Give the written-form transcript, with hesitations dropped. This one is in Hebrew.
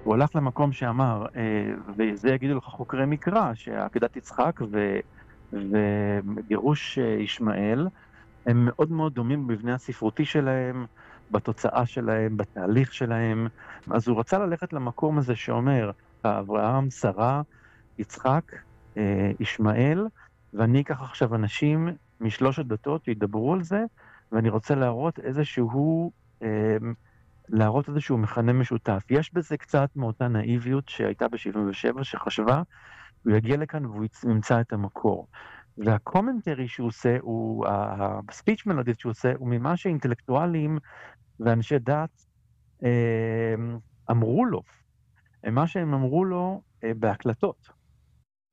הוא הלך למקום שאמר, וזה יגידו לך חוקרי מקרא, שעקדת יצחק וגירוש ישמעאל, הם מאוד מאוד דומים במבנה הספרותי שלהם, בתוצאה שלהם, בתהליך שלהם. אז הוא רצה ללכת למקום הזה שאומר, אברהם, שרה, יצחק, ישמעאל, ואני אקח עכשיו אנשים משלוש הדתות שידברו על זה, ואני רוצה להראות איזשהו מכנה משותף. יש בזה קצת מאותה נאיביות שהייתה ב-77, שחשבה, הוא יגיע לכאן והוא ימצא את המקור. והקומנטרי שהוא עושה, הספיץ' מלודית שהוא עושה, הוא ממה שאינטלקטואלים ואנשי דת אמרו לו, מה שהם אמרו לו בהקלטות.